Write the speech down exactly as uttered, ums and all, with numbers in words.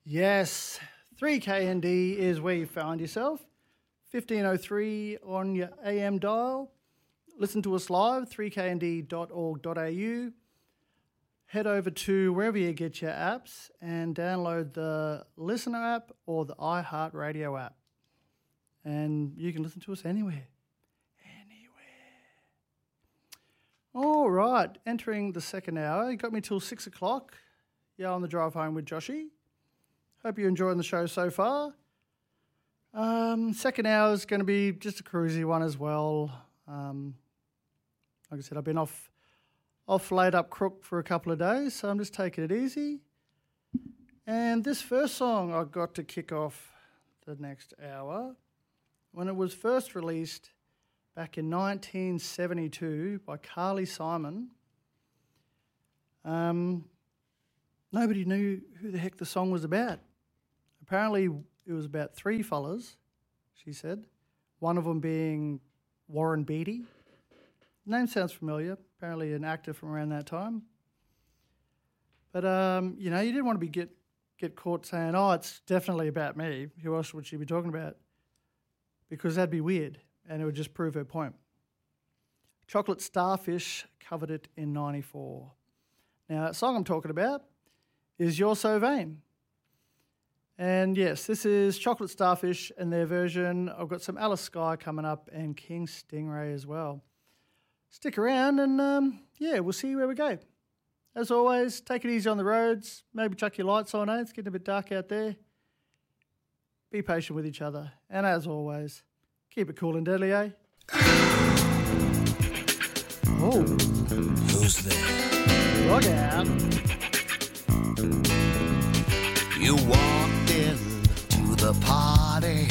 Yes, three K N D is where you find yourself. fifteen oh three on your A M dial. Listen to us live, three k n d dot org dot a u. Head over to wherever you get your apps and download the Listener app or the iHeartRadio app. And you can listen to us anywhere. All right, entering the second hour. You got me till six o'clock. Yeah, on the drive home with Joshy. Hope you're enjoying the show so far. Um, second hour is going to be just a cruisy one as well. Um, like I said, I've been off off laid up crook for a couple of days, so I'm just taking it easy. And this first song I got to kick off the next hour, when it was first released back in nineteen seventy-two by Carly Simon. Um, nobody knew who the heck the song was about. Apparently it was about three fellas, she said, one of them being Warren Beatty. Name sounds familiar, apparently an actor from around that time. But, um, you know, you didn't want to be get, get caught saying, oh, it's definitely about me. Who else would she be talking about? Because that'd be weird. And it would just prove her point. Chocolate Starfish covered it in ninety-four. Now, that song I'm talking about is You're So Vain. And yes, this is Chocolate Starfish and their version. I've got some Alice Skye coming up and King Stingray as well. Stick around and, um, yeah, we'll see where we go. As always, take it easy on the roads. Maybe chuck your lights on, eh? It's getting a bit dark out there. Be patient with each other. And as always, keep it cool and deadly, eh? Oh. Who's there? Look out. You walked in to the party